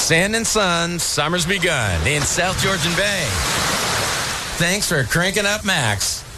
Sand and sun, summer's begun in South Georgian Bay. Thanks for cranking up Max.